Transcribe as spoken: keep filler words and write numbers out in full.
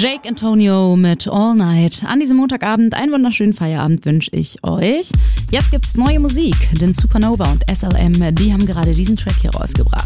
Jake Antonio mit All Night. An diesem Montagabend einen wunderschönen Feierabend wünsche ich euch. Jetzt gibt's neue Musik, denn Supernova und S L M, die haben gerade diesen Track hier rausgebracht.